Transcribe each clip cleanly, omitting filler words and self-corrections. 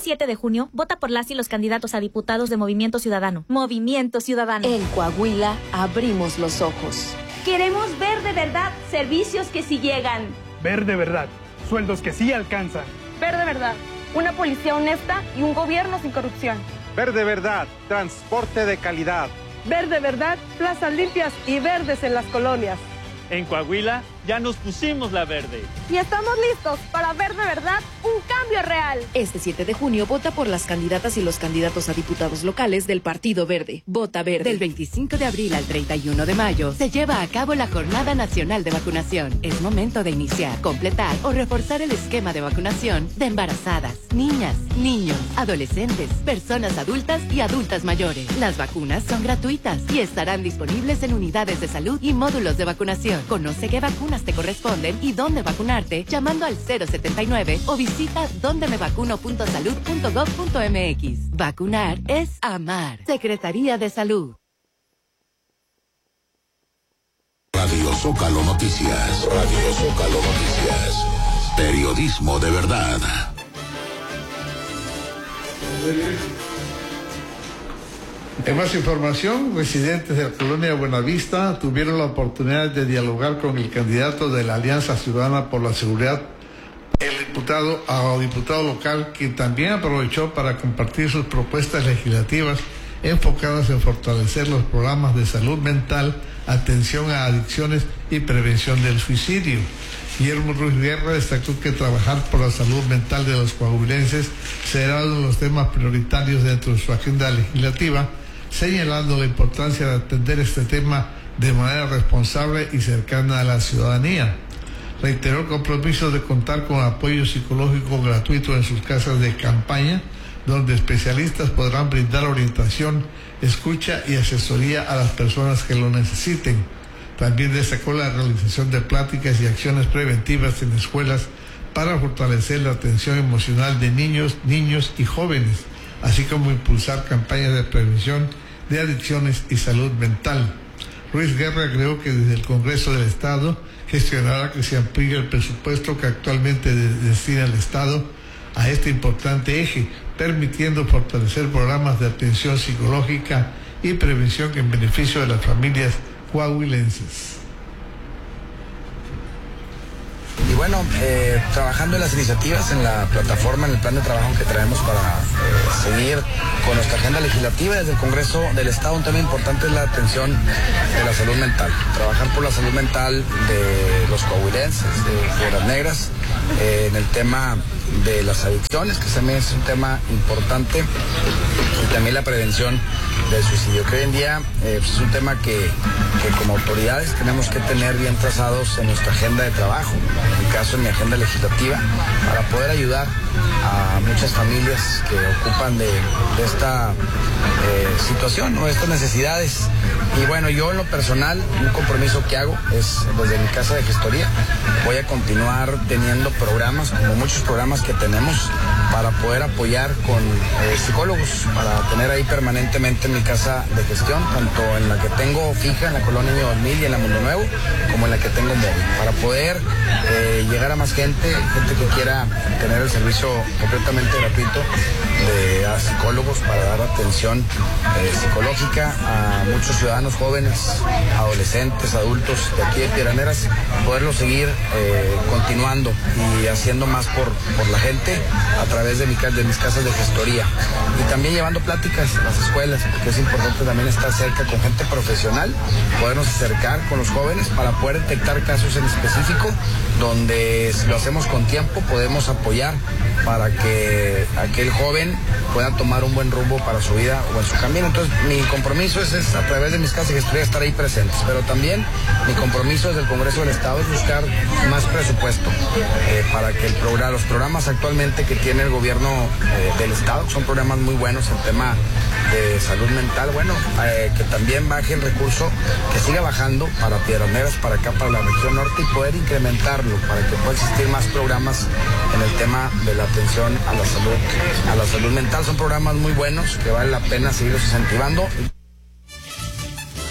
7 de junio, vota por las y los candidatos a diputados de Movimiento Ciudadano. Movimiento Ciudadano. En Coahuila, abrimos los ojos. Queremos ver de verdad servicios que sí llegan. Ver de verdad sueldos que sí alcanzan. Ver de verdad una policía honesta y un gobierno sin corrupción. Ver de verdad transporte de calidad. Ver de verdad plazas limpias y verdes en las colonias. En Coahuila ya nos pusimos la verde. Y estamos listos para ver de verdad un cambio real. Este 7 de junio vota por las candidatas y los candidatos a diputados locales del Partido Verde. Vota Verde. Del 25 de abril al 31 de mayo se lleva a cabo la Jornada Nacional de Vacunación. Es momento de iniciar, completar o reforzar el esquema de vacunación de embarazadas, niñas, niños, adolescentes, personas adultas y adultas mayores. Las vacunas son gratuitas y estarán disponibles en unidades de salud y módulos de vacunación. Conoce qué vacunas te corresponden y dónde vacunarte llamando al 079 o visita dondemevacuno.salud.gov.mx. Vacunar es amar. Secretaría de Salud. Radio Zócalo Noticias. Radio Zócalo Noticias. Periodismo de verdad. En más información, residentes de la colonia Buenavista tuvieron la oportunidad de dialogar con el candidato de la Alianza Ciudadana por la Seguridad, el diputado local, quien también aprovechó para compartir sus propuestas legislativas enfocadas en fortalecer los programas de salud mental, atención a adicciones y prevención del suicidio. Guillermo Ruiz Guerra destacó que trabajar por la salud mental de los coahuilenses será uno de los temas prioritarios dentro de su agenda legislativa, señalando la importancia de atender este tema de manera responsable y cercana a la ciudadanía. Reiteró el compromiso de contar con apoyo psicológico gratuito en sus casas de campaña, donde especialistas podrán brindar orientación, escucha y asesoría a las personas que lo necesiten. También destacó la realización de pláticas y acciones preventivas en escuelas para fortalecer la atención emocional de niños y jóvenes, así como impulsar campañas de prevención de adicciones y salud mental. Ruiz Guerra agregó que desde el Congreso del Estado gestionará que se amplíe el presupuesto que actualmente destina el Estado a este importante eje, permitiendo fortalecer programas de atención psicológica y prevención en beneficio de las familias coahuilenses. Y bueno, trabajando en las iniciativas, en la plataforma, en el plan de trabajo que traemos para seguir con nuestra agenda legislativa desde el Congreso del Estado, un tema importante es la atención de la salud mental. Trabajar por la salud mental de los coahuilenses, de Piedras Negras, en el tema de las adicciones, que también es un tema importante, y también la prevención del suicidio, que hoy en día es un tema que como autoridades tenemos que tener bien trazados en nuestra agenda de trabajo, en mi caso en mi agenda legislativa, para poder ayudar a muchas familias que ocupan de esta situación o estas necesidades. Y bueno, yo en lo personal, un compromiso que hago es desde mi casa de gestoría. Voy a continuar teniendo programas, como muchos programas que tenemos, para poder apoyar con psicólogos, para tener ahí permanentemente en mi casa de gestión, tanto en la que tengo fija en la colonia Año 2000 y en la Mundo Nuevo, como en la que tengo móvil, para poder llegar a más gente que quiera tener el servicio completamente gratuito de psicólogos para dar atención psicológica a muchos ciudadanos jóvenes, adolescentes, adultos de aquí de Piedras Negras, poderlo seguir continuando y haciendo más por la gente a través de mis casas de gestoría, y también llevando pláticas a las escuelas, porque es importante también estar cerca con gente profesional, podernos acercar con los jóvenes para poder detectar casos en específico donde, si lo hacemos con tiempo, podemos apoyar para que aquel joven pueda tomar un buen rumbo para su vida o en su camino. Entonces mi compromiso es a través de mis casas de gestoría estar ahí presentes, pero también mi compromiso desde el Congreso del Estado es buscar más presupuesto para que los programas actualmente que tiene el gobierno del Estado, son programas muy buenos en tema de salud mental, bueno, que también baje el recurso, que siga bajando para Piedras Negras, para acá, para la región norte, y poder incrementarlo para que pueda existir más programas en el tema de la atención a la salud mental. Son programas muy buenos que vale la pena seguirlos incentivando.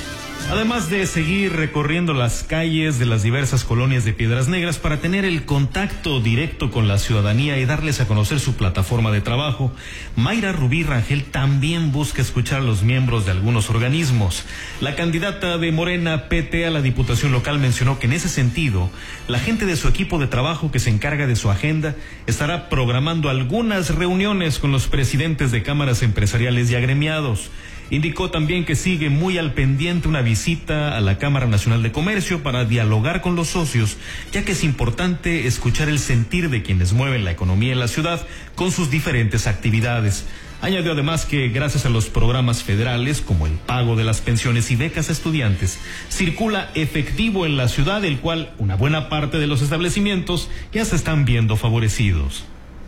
Además de seguir recorriendo las calles de las diversas colonias de Piedras Negras para tener el contacto directo con la ciudadanía y darles a conocer su plataforma de trabajo, Mayra Rubí Rangel también busca escuchar a los miembros de algunos organismos. La candidata de Morena PT a la Diputación Local mencionó que en ese sentido, la gente de su equipo de trabajo que se encarga de su agenda estará programando algunas reuniones con los presidentes de cámaras empresariales y agremiados. Indicó también que sigue muy al pendiente una visita a la Cámara Nacional de Comercio para dialogar con los socios, ya que es importante escuchar el sentir de quienes mueven la economía en la ciudad con sus diferentes actividades. Añadió además que gracias a los programas federales como el pago de las pensiones y becas a estudiantes, circula efectivo en la ciudad, el cual una buena parte de los establecimientos ya se están viendo favorecidos.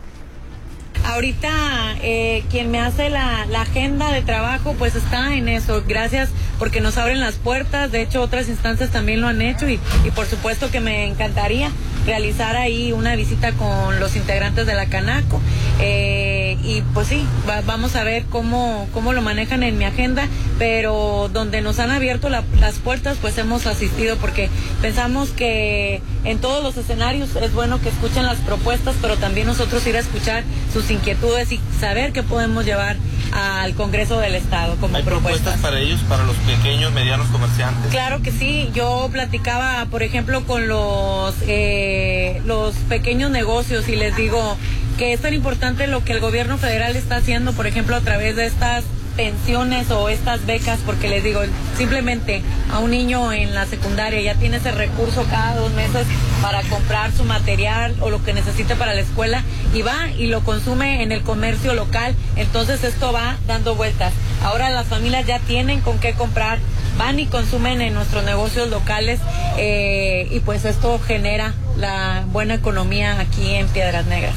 Ahorita quien me hace la agenda de trabajo pues está en eso, gracias porque nos abren las puertas, de hecho otras instancias también lo han hecho y por supuesto que me encantaría realizar ahí una visita con los integrantes de la Canaco y pues sí, vamos a ver cómo lo manejan en mi agenda, pero donde nos han abierto las puertas pues hemos asistido porque pensamos que en todos los escenarios es bueno que escuchen las propuestas, pero también nosotros ir a escuchar sus inquietudes y saber qué podemos llevar al Congreso del Estado como propuestas para ellos, para los pequeños, medianos comerciantes. Claro que sí, yo platicaba por ejemplo con los pequeños negocios y les digo que es tan importante lo que el gobierno federal está haciendo, por ejemplo a través de estas pensiones o estas becas, porque les digo, simplemente a un niño en la secundaria ya tiene ese recurso cada 2 meses para comprar su material o lo que necesite para la escuela y va y lo consume en el comercio local, entonces esto va dando vueltas. Ahora las familias ya tienen con qué comprar, van y consumen en nuestros negocios locales y pues esto genera la buena economía aquí en Piedras Negras.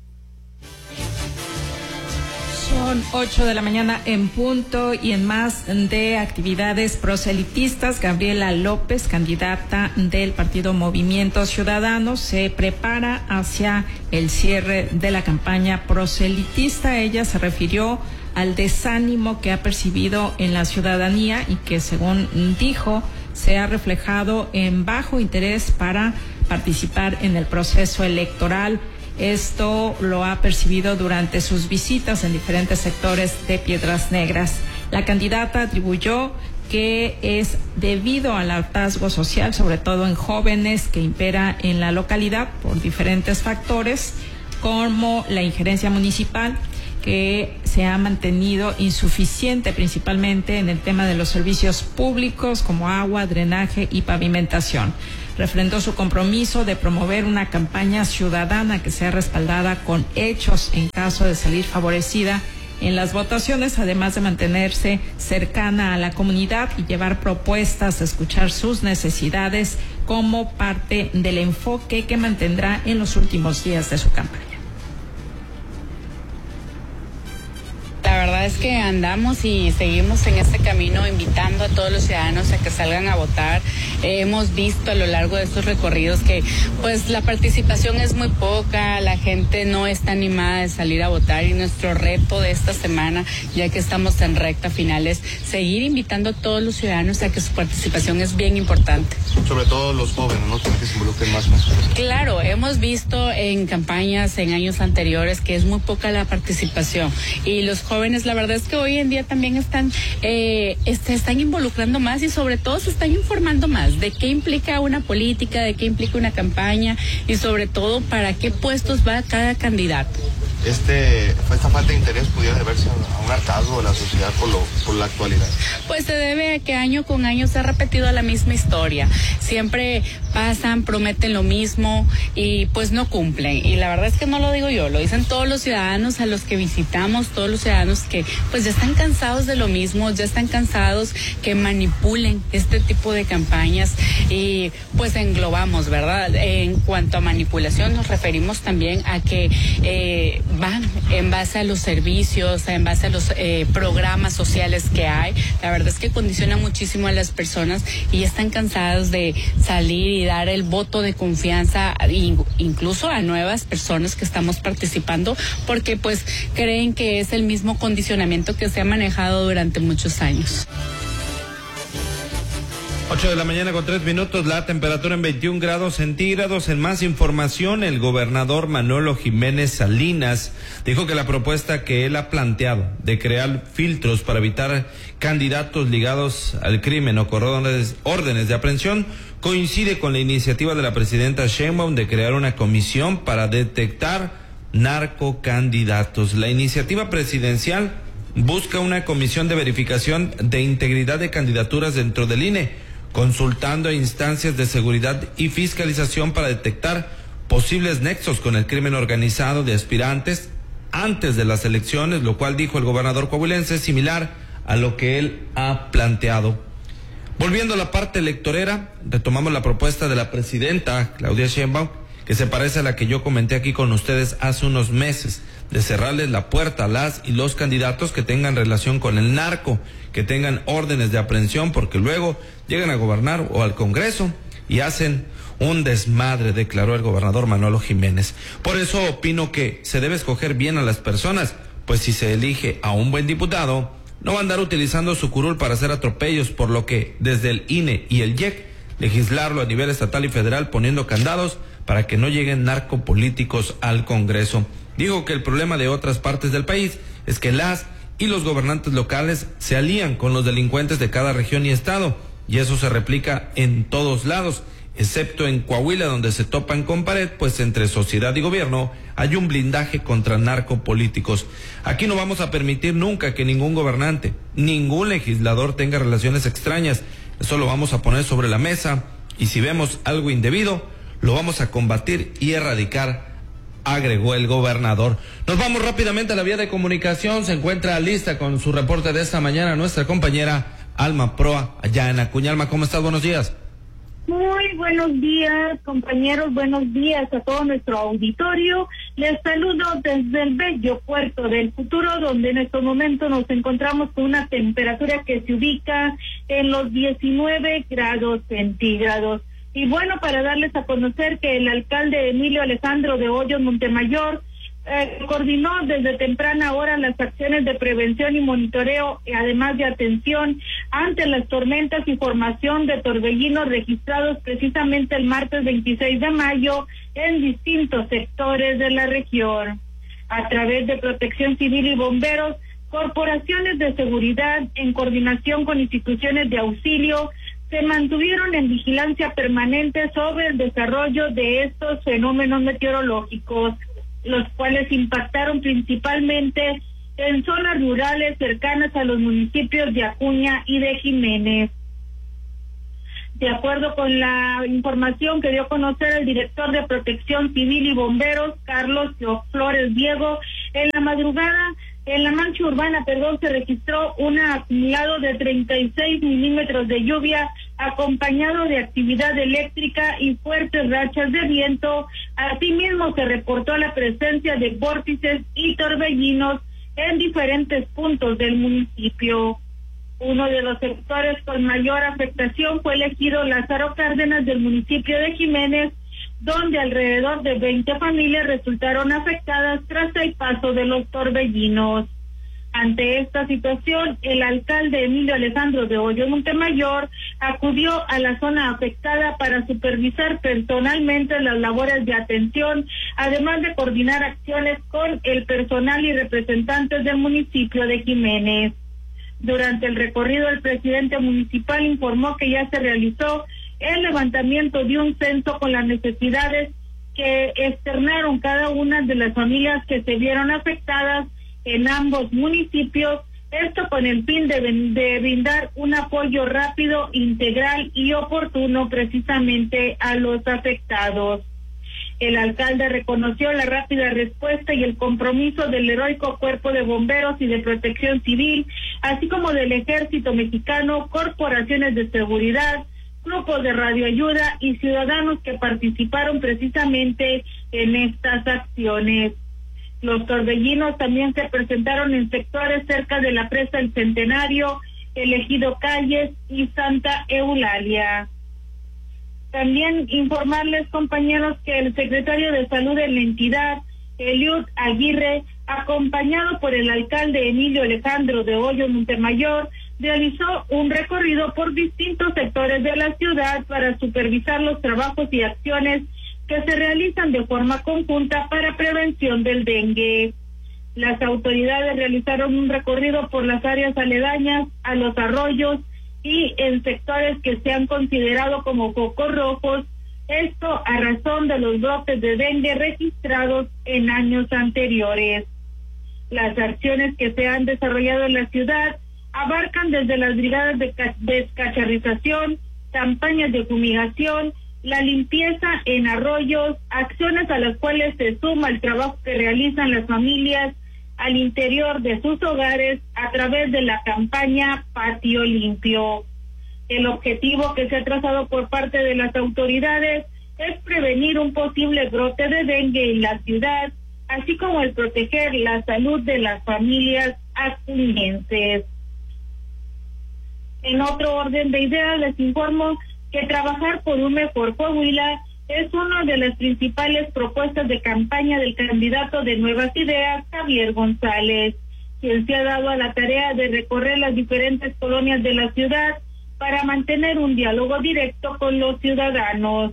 Son 8 de la mañana en punto y en más de actividades proselitistas, Gabriela López, candidata del partido Movimiento Ciudadano, se prepara hacia el cierre de la campaña proselitista. Ella se refirió al desánimo que ha percibido en la ciudadanía y que, según dijo, se ha reflejado en bajo interés para participar en el proceso electoral. Esto lo ha percibido durante sus visitas en diferentes sectores de Piedras Negras. La candidata atribuyó que es debido al hartazgo social, sobre todo en jóvenes, que impera en la localidad por diferentes factores, como la injerencia municipal, que se ha mantenido insuficiente principalmente en el tema de los servicios públicos como agua, drenaje y pavimentación. Refrendó su compromiso de promover una campaña ciudadana que sea respaldada con hechos en caso de salir favorecida en las votaciones, además de mantenerse cercana a la comunidad y llevar propuestas, escuchar sus necesidades como parte del enfoque que mantendrá en los últimos días de su campaña. La verdad es que andamos y seguimos en este camino invitando a todos los ciudadanos a que salgan a votar. Hemos visto a lo largo de estos recorridos que pues la participación es muy poca, la gente no está animada de salir a votar y nuestro reto de esta semana, ya que estamos en recta final, es seguir invitando a todos los ciudadanos a que su participación es bien importante. Sobre todo los jóvenes, ¿no? Que se involucren más. Claro, hemos visto en campañas en años anteriores que es muy poca la participación y los jóvenes, la verdad es que hoy en día también están involucrando más y sobre todo se están informando más de qué implica una política, de qué implica una campaña y sobre todo para qué puestos va cada candidato. Esta falta de interés pudiera deberse a un hartazgo de la sociedad por la actualidad. Pues se debe a que año con año se ha repetido la misma historia. Siempre pasan, prometen lo mismo y pues no cumplen. Y la verdad es que no lo digo yo, lo dicen todos los ciudadanos a los que visitamos, todos los ciudadanos que pues ya están cansados de lo mismo, ya están cansados que manipulen este tipo de campañas y pues englobamos, ¿verdad? En cuanto a manipulación nos referimos también a que van en base a los servicios, en base a los programas sociales que hay. La verdad es que condiciona muchísimo a las personas y están cansados de salir y dar el voto de confianza incluso a nuevas personas que estamos participando porque pues creen que es el mismo condicionamiento que se ha manejado durante muchos años. 8 de la mañana con 3 minutos, la temperatura en 21 grados centígrados. En más información, el gobernador Manolo Jiménez Salinas dijo que la propuesta que él ha planteado de crear filtros para evitar candidatos ligados al crimen o con órdenes de aprehensión coincide con la iniciativa de la presidenta Sheinbaum de crear una comisión para detectar narcocandidatos. La iniciativa presidencial busca una comisión de verificación de integridad de candidaturas dentro del INE, consultando a instancias de seguridad y fiscalización para detectar posibles nexos con el crimen organizado de aspirantes antes de las elecciones, lo cual, dijo el gobernador coahuilense, es similar a lo que él ha planteado. Volviendo a la parte electorera, retomamos la propuesta de la presidenta Claudia Sheinbaum, que se parece a la que yo comenté aquí con ustedes hace unos meses, de cerrarles la puerta a las y los candidatos que tengan relación con el narco, que tengan órdenes de aprehensión, porque luego llegan a gobernar o al Congreso y hacen un desmadre, declaró el gobernador Manolo Jiménez. Por eso opino que se debe escoger bien a las personas, pues si se elige a un buen diputado, no va a andar utilizando su curul para hacer atropellos, por lo que desde el INE y el IEC, legislarlo a nivel estatal y federal poniendo candados para que no lleguen narcopolíticos al Congreso. Dijo que el problema de otras partes del país es que las y los gobernantes locales se alían con los delincuentes de cada región y estado, y eso se replica en todos lados, excepto en Coahuila, donde se topan con pared, pues entre sociedad y gobierno hay un blindaje contra narcopolíticos. Aquí no vamos a permitir nunca que ningún gobernante, ningún legislador tenga relaciones extrañas. Eso lo vamos a poner sobre la mesa, y si vemos algo indebido, lo vamos a combatir y erradicar, agregó el gobernador. Nos vamos rápidamente a la vía de comunicación. Se encuentra lista con su reporte de esta mañana nuestra compañera Alma Proa, allá en Acuña. Alma, ¿cómo estás? Buenos días. Muy buenos días, compañeros, buenos días a todo nuestro auditorio. Les saludo desde el bello puerto del Futuro, donde en estos momentos nos encontramos con una temperatura que se ubica en los 19 grados centígrados. Y bueno, para darles a conocer que el alcalde Emilio Alejandro de Hoyos Montemayor coordinó desde temprana hora las acciones de prevención y monitoreo, además de atención ante las tormentas y formación de torbellinos registrados precisamente el martes 26 de mayo en distintos sectores de la región. A través de Protección Civil y bomberos, corporaciones de seguridad, en coordinación con instituciones de auxilio, se mantuvieron en vigilancia permanente sobre el desarrollo de estos fenómenos meteorológicos, los cuales impactaron principalmente en zonas rurales cercanas a los municipios de Acuña y de Jiménez. De acuerdo con la información que dio a conocer el director de Protección Civil y Bomberos, Carlos Flores Diego, en la mancha urbana, se registró un acumulado de 36 milímetros de lluvia, acompañado de actividad eléctrica y fuertes rachas de viento. Asimismo, se reportó la presencia de vórtices y torbellinos en diferentes puntos del municipio. Uno de los sectores con mayor afectación fue el ejido Lázaro Cárdenas del municipio de Jiménez, donde alrededor de 20 familias resultaron afectadas tras el paso de los torbellinos. Ante esta situación, el alcalde Emilio Alejandro de Hoyos Montemayor acudió a la zona afectada para supervisar personalmente las labores de atención, además de coordinar acciones con el personal y representantes del municipio de Jiménez. Durante el recorrido, el presidente municipal informó que ya se realizó el levantamiento de un censo con las necesidades que externaron cada una de las familias que se vieron afectadas en ambos municipios, esto con el fin de brindar un apoyo rápido, integral y oportuno precisamente a los afectados. El alcalde reconoció la rápida respuesta y el compromiso del heroico Cuerpo de Bomberos y de Protección Civil, así como del Ejército Mexicano, corporaciones de seguridad, grupos de radioayuda y ciudadanos que participaron precisamente en estas acciones. Los torbellinos también se presentaron en sectores cerca de la presa El Centenario, el Ejido Calles y Santa Eulalia. También informarles, compañeros, que el secretario de Salud de la entidad, Eliud Aguirre, acompañado por el alcalde Emilio Alejandro de Hoyos Montemayor, realizó un recorrido por distintos sectores de la ciudad para supervisar los trabajos y acciones que se realizan de forma conjunta para prevención del dengue. Las autoridades realizaron un recorrido por las áreas aledañas a los arroyos y en sectores que se han considerado como focos rojos, esto a razón de los brotes de dengue registrados en años anteriores. Las acciones que se han desarrollado en la ciudad abarcan desde las brigadas de descacharrización, campañas de fumigación, la limpieza en arroyos, acciones a las cuales se suma el trabajo que realizan las familias al interior de sus hogares a través de la campaña Patio Limpio. El objetivo que se ha trazado por parte de las autoridades es prevenir un posible brote de dengue en la ciudad, así como el proteger la salud de las familias acuñenses. En otro orden de ideas, les informo que trabajar por un mejor Coahuila es una de las principales propuestas de campaña del candidato de Nuevas Ideas, Javier González, quien se ha dado a la tarea de recorrer las diferentes colonias de la ciudad para mantener un diálogo directo con los ciudadanos.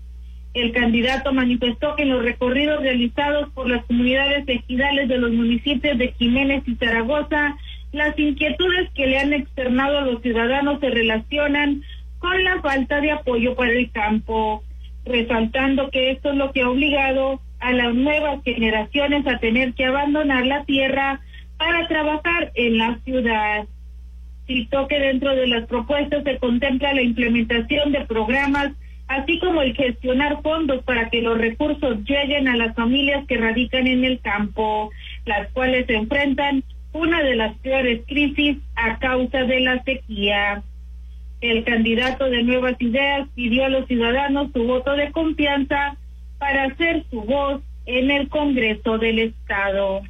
El candidato manifestó que en los recorridos realizados por las comunidades ejidales de los municipios de Jiménez y Zaragoza, las inquietudes que le han externado a los ciudadanos se relacionan con la falta de apoyo para el campo, resaltando que esto es lo que ha obligado a las nuevas generaciones a tener que abandonar la tierra para trabajar en la ciudad. Citó que dentro de las propuestas se contempla la implementación de programas, así como el gestionar fondos para que los recursos lleguen a las familias que radican en el campo, las cuales se enfrentan una de las peores crisis a causa de la sequía. El candidato de Nuevas Ideas pidió a los ciudadanos su voto de confianza para hacer su voz en el Congreso del Estado.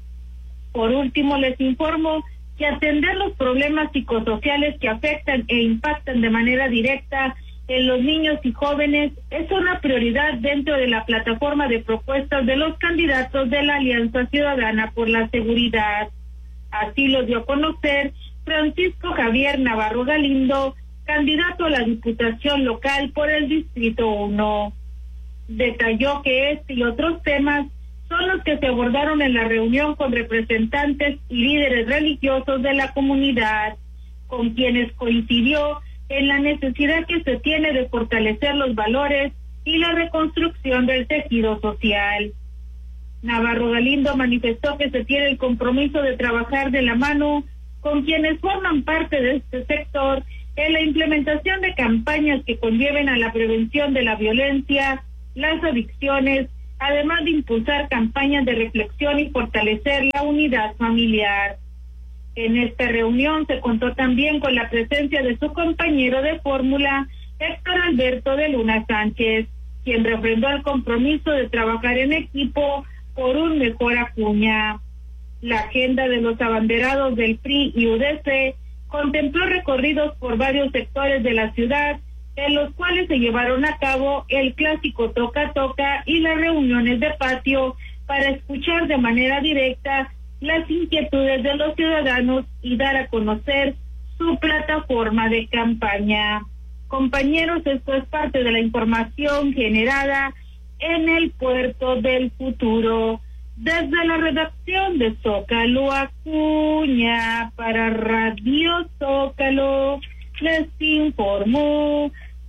Por último, les informo que atender los problemas psicosociales que afectan e impactan de manera directa en los niños y jóvenes es una prioridad dentro de la plataforma de propuestas de los candidatos de la Alianza Ciudadana por la Seguridad. Así lo dio a conocer Francisco Javier Navarro Galindo, candidato a la Diputación Local por el Distrito 1. Detalló que este y otros temas son los que se abordaron en la reunión con representantes y líderes religiosos de la comunidad, con quienes coincidió en la necesidad que se tiene de fortalecer los valores y la reconstrucción del tejido social. Navarro Galindo manifestó que se tiene el compromiso de trabajar de la mano con quienes forman parte de este sector en la implementación de campañas que conlleven a la prevención de la violencia, las adicciones, además de impulsar campañas de reflexión y fortalecer la unidad familiar. En esta reunión se contó también con la presencia de su compañero de fórmula, Héctor Alberto de Luna Sánchez, quien refrendó el compromiso de trabajar en equipo por un mejor Acuña. La agenda de los abanderados del PRI y UDC contempló recorridos por varios sectores de la ciudad, en los cuales se llevaron a cabo el clásico toca-toca y las reuniones de patio para escuchar de manera directa las inquietudes de los ciudadanos y dar a conocer su plataforma de campaña. Compañeros, esto es parte de la información generada en el Puerto del Futuro. Desde la redacción de Zócalo Acuña para Radio Zócalo les informó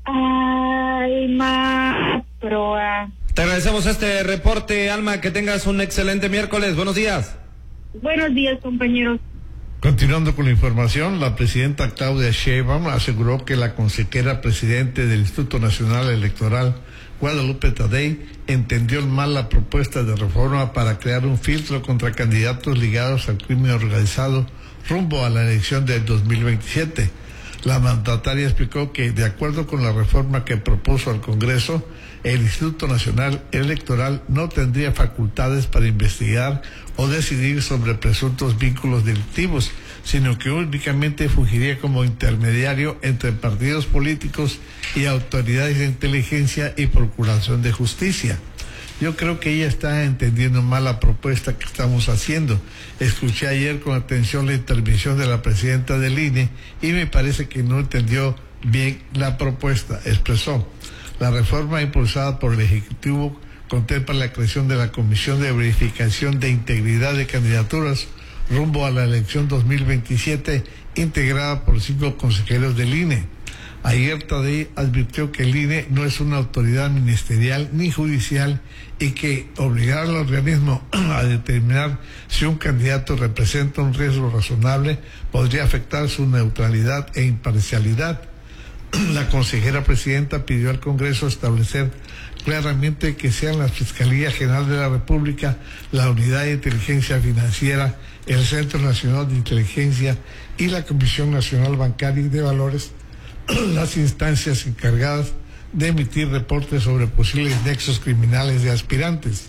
Alma Proa. Te agradecemos este reporte, Alma, que tengas un excelente miércoles. Buenos días. Buenos días, compañeros. Continuando con la información, la presidenta Claudia Sheinbaum aseguró que la consejera presidente del Instituto Nacional Electoral, Guadalupe Tadei, entendió mal la propuesta de reforma para crear un filtro contra candidatos ligados al crimen organizado rumbo a la elección del 2027. La mandataria explicó que, de acuerdo con la reforma que propuso al Congreso, el Instituto Nacional Electoral no tendría facultades para investigar o decidir sobre presuntos vínculos delictivos, sino que únicamente fungiría como intermediario entre partidos políticos y autoridades de inteligencia y procuración de justicia. Yo creo que ella está entendiendo mal la propuesta que estamos haciendo. Escuché ayer con atención la intervención de la presidenta del INE y me parece que no entendió bien la propuesta. Expresó: la reforma impulsada por el Ejecutivo contempla la creación de la Comisión de Verificación de Integridad de Candidaturas rumbo a la elección 2027, integrada por 5 consejeros del INE. Ayer Tadei advirtió que el INE no es una autoridad ministerial ni judicial y que obligar al organismo a determinar si un candidato representa un riesgo razonable podría afectar su neutralidad e imparcialidad. La consejera presidenta pidió al Congreso establecer claramente que sean la Fiscalía General de la República, la Unidad de Inteligencia Financiera, el Centro Nacional de Inteligencia y la Comisión Nacional Bancaria y de Valores las instancias encargadas de emitir reportes sobre posibles nexos criminales de aspirantes.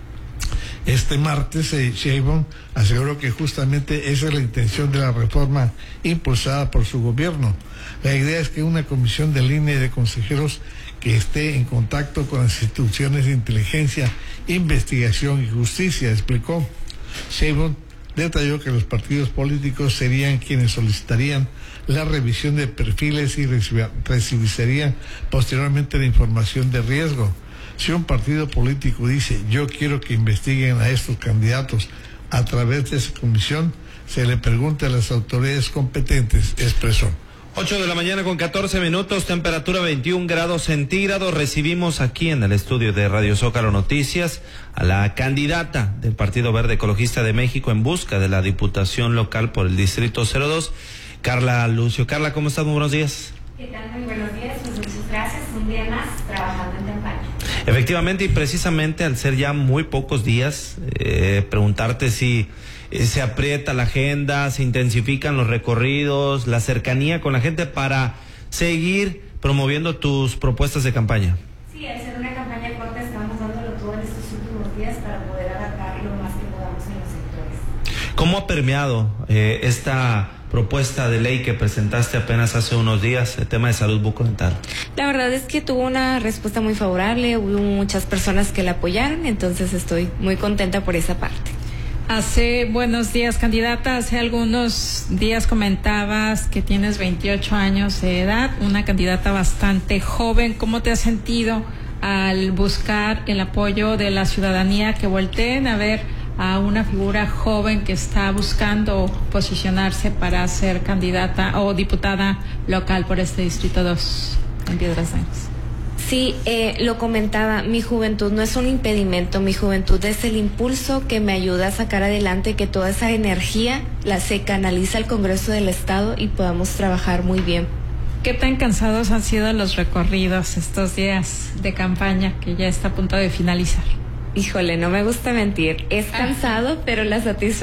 Este martes, Sheinbaum aseguró que justamente esa es la intención de la reforma impulsada por su gobierno. La idea es que una comisión de línea de consejeros que esté en contacto con las instituciones de inteligencia, investigación y justicia, explicó. Sheinbaum detalló que los partidos políticos serían quienes solicitarían la revisión de perfiles y recibirían posteriormente la información de riesgo. Si un partido político dice yo quiero que investiguen a estos candidatos a través de esa comisión, se le pregunta a las autoridades competentes, expresó. 8 de la mañana con 14 minutos, temperatura 21 grados centígrados. Recibimos aquí en el estudio de Radio Zócalo Noticias a la candidata del Partido Verde Ecologista de México en busca de la diputación local por el Distrito 02, Carla Lucio. Carla, ¿cómo estás? Muy buenos días. ¿Qué tal? Muy buenos días, pues muchas gracias. Un día más trabajando en campaña. Efectivamente, y precisamente al ser ya muy pocos días, preguntarte si se aprieta la agenda, se intensifican los recorridos, la cercanía con la gente para seguir promoviendo tus propuestas de campaña. Sí, al ser una campaña corta estamos dándolo todo en estos últimos días para poder abarcar lo más que podamos en los sectores. ¿Cómo ha permeado esta propuesta de ley que presentaste apenas hace unos días, el tema de salud bucodental? La verdad es que tuvo una respuesta muy favorable, hubo muchas personas que la apoyaron, entonces estoy muy contenta por esa parte. Buenos días, candidata. Hace algunos días comentabas que tienes 28 años de edad, una candidata bastante joven. ¿Cómo te has sentido al buscar el apoyo de la ciudadanía, que volteen a ver a una figura joven que está buscando posicionarse para ser candidata o diputada local por este Distrito 2 en Piedras Negras? Sí, lo comentaba, mi juventud no es un impedimento, mi juventud es el impulso que me ayuda a sacar adelante, que toda esa energía se canaliza al Congreso del Estado y podamos trabajar muy bien. ¿Qué tan cansados han sido los recorridos estos días de campaña que ya está a punto de finalizar? Híjole, no me gusta mentir, es cansado, pero la satisfacción